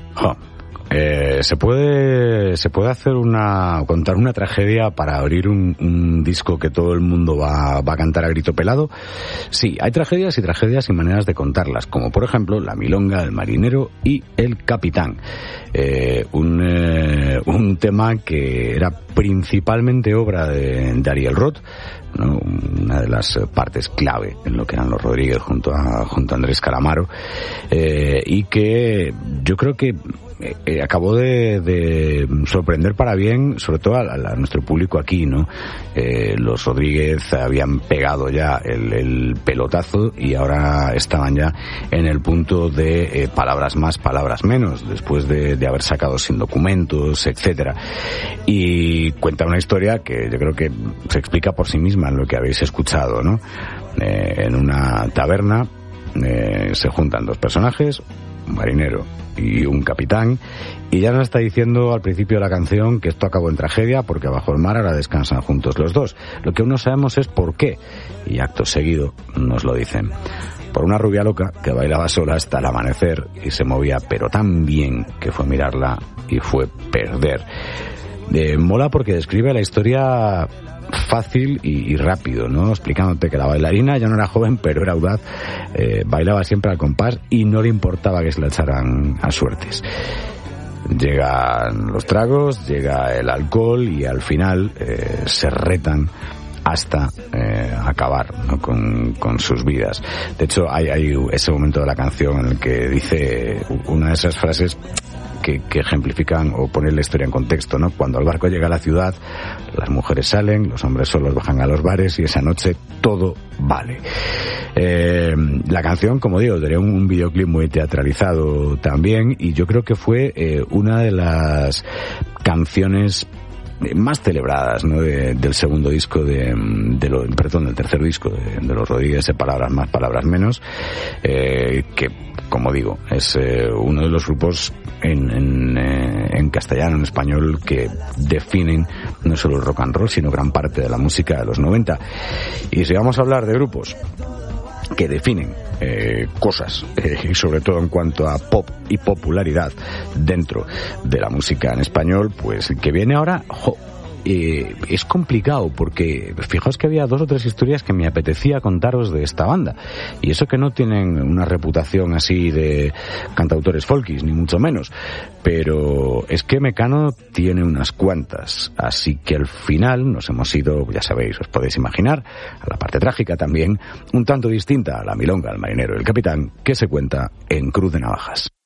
Se puede hacer contar una tragedia para abrir un disco que todo el mundo va a cantar a grito pelado. Sí, hay tragedias y tragedias y maneras de contarlas, como por ejemplo La Milonga, El Marinero y El Capitán. Un tema que era principalmente obra de Ariel Roth, ¿no? Una de las partes clave en lo que eran los Rodríguez junto a Andrés Calamaro, y que yo creo que acabó de sorprender para bien, sobre todo a nuestro público aquí, ¿no? Los Rodríguez habían pegado ya el pelotazo y ahora estaban ya en el punto de palabras más, palabras menos, después de haber sacado Sin Documentos, etcétera. Y cuenta una historia que yo creo que se explica por sí misma en lo que habéis escuchado, ¿no? En una taberna se juntan dos personajes, un marinero y un capitán, y ya nos está diciendo al principio de la canción que esto acabó en tragedia porque bajo el mar ahora descansan juntos los dos. Lo que aún no sabemos es por qué, y acto seguido nos lo dicen. Por una rubia loca que bailaba sola hasta el amanecer y se movía pero tan bien que fue mirarla y fue perder. Mola porque describe la historia fácil y rápido, ¿no? Explicándote que la bailarina ya no era joven, pero era audaz, bailaba siempre al compás y no le importaba que se la echaran a suertes. Llegan los tragos, llega el alcohol y al final se retan hasta acabar, ¿no? con sus vidas. De hecho, hay ese momento de la canción en el que dice una de esas frases que ejemplifican o ponen la historia en contexto, ¿no? Cuando el barco llega a la ciudad, las mujeres salen, los hombres solos bajan a los bares y esa noche todo vale. La canción, como digo, tenía un videoclip muy teatralizado también y yo creo que fue una de las canciones más celebradas, ¿no? Del segundo disco del tercer disco de los Rodríguez, de Palabras Más, Palabras Menos, que, como digo, es uno de los grupos en castellano, en español, que definen no solo el rock and roll, sino gran parte de la música de los 90. Y si vamos a hablar de grupos que definen cosas, y sobre todo en cuanto a pop y popularidad dentro de la música en español, pues el que viene ahora, es complicado porque fijaos que había 2 o 3 historias que me apetecía contaros de esta banda, y eso que no tienen una reputación así de cantautores folkis ni mucho menos, pero es que Mecano tiene unas cuantas, así que al final nos hemos ido, ya sabéis, os podéis imaginar, a la parte trágica también, un tanto distinta a La Milonga, El Marinero y El Capitán, que se cuenta en Cruz de Navajas.